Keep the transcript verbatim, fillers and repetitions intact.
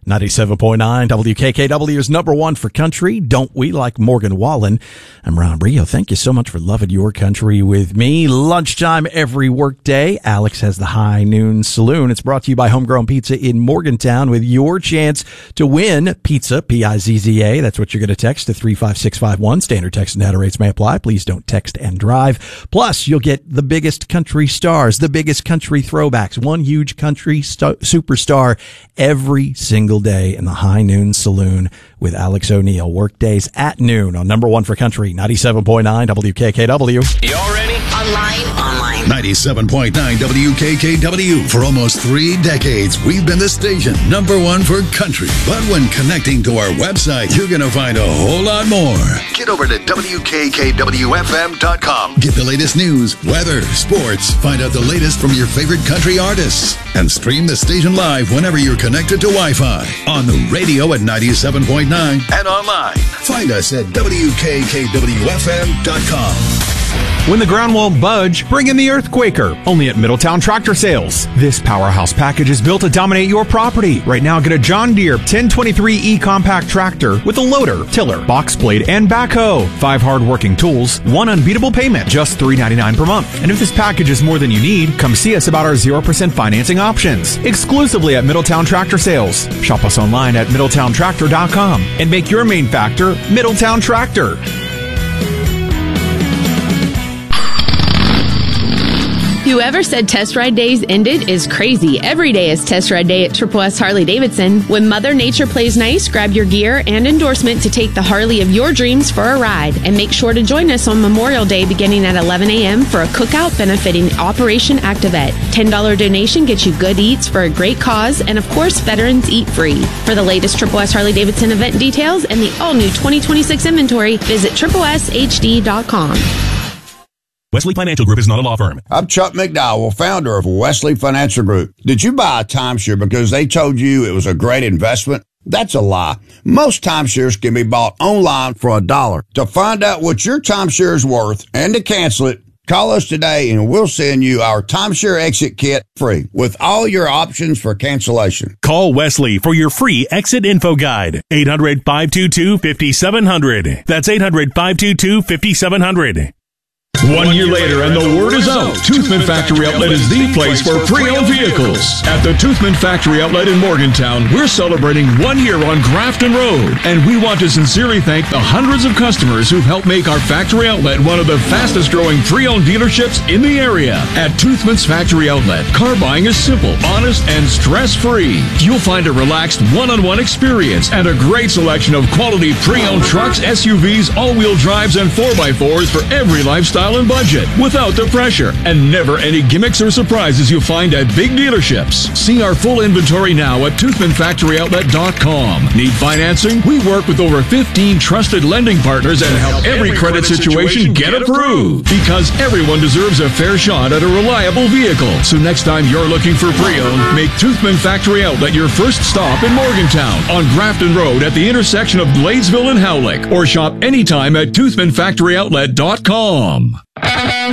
ninety-seven point nine W K K W is number one for country. Don't we, like Morgan Wallen? I'm Ron Brio. Thank you so much for loving your country with me. Lunchtime every workday. Alex has the High Noon Saloon. It's brought to you by Homegrown Pizza in Morgantown, with your chance to win pizza, P I Z Z A. That's what you're going to text to three five six five one. Standard text and data rates may apply. Please don't text and drive. Plus, you'll get the biggest country stars, the biggest country throwbacks, one huge country st- superstar every single day in the High Noon Saloon with Alex O'Neill. Workdays at noon on number one for country, ninety-seven point nine W K K W. Y'all ready? Online, online. ninety-seven point nine W K K W. For almost three decades, we've been the station number one for country. But when connecting to our website, you're going to find a whole lot more. Get over to W K K W F M dot com. Get the latest news, weather, sports. Find out the latest from your favorite country artists. And stream the station live whenever you're connected to Wi-Fi. On the radio at ninety-seven point nine and online. Find us at W K K W F M dot com. When the ground won't budge, bring in the Earthquaker, only at Middletown Tractor Sales. This powerhouse package is built to dominate your property. Right now, get a John Deere ten twenty-three E compact tractor with a loader, tiller, box blade, and backhoe. Five hard-working tools, one unbeatable payment, just three ninety-nine per month. And if this package is more than you need, come see us about our zero percent financing options. Exclusively at Middletown Tractor Sales. Shop us online at middletown tractor dot com and make your main factor Middletown Tractor. Whoever said test ride days ended is crazy. Every day is test ride day at Triple S Harley Davidson. When Mother Nature plays nice, grab your gear and endorsement to take the Harley of your dreams for a ride. And make sure to join us on Memorial Day beginning at eleven a.m. for a cookout benefiting Operation Activate. ten dollars donation gets you good eats for a great cause, and of course, veterans eat free. For the latest Triple S Harley Davidson event details and the all-new twenty twenty-six inventory, visit triple S H D dot com. Wesley Financial Group is not a law firm. I'm Chuck McDowell, founder of Wesley Financial Group. Did you buy a timeshare because they told you it was a great investment? That's a lie. Most timeshares can be bought online for a dollar. To find out what your timeshare is worth and to cancel it, call us today and we'll send you our timeshare exit kit free with all your options for cancellation. Call Wesley for your free exit info guide. eight hundred, five two two, five seven zero zero. That's eight hundred, five two two, five seven zero zero. One year later, and the word is out. Toothman Factory Outlet is the place for pre-owned vehicles. At the Toothman Factory Outlet in Morgantown, we're celebrating one year on Grafton Road. And we want to sincerely thank the hundreds of customers who've helped make our factory outlet one of the fastest growing pre-owned dealerships in the area. At Toothman's Factory Outlet, car buying is simple, honest, and stress-free. You'll find a relaxed one-on-one experience and a great selection of quality pre-owned trucks, S U Vs, all-wheel drives, and four by fours for every lifestyle and budget, without the pressure, and never any gimmicks or surprises you'll find at big dealerships. See our full inventory now at toothman factory outlet dot com. Need financing? We work with over fifteen trusted lending partners and help every credit situation get approved. Because everyone deserves a fair shot at a reliable vehicle. So next time you're looking for pre-owned, make Toothman Factory Outlet your first stop in Morgantown on Grafton Road at the intersection of Gladesville and Howlick, or shop anytime at toothman factory outlet dot com.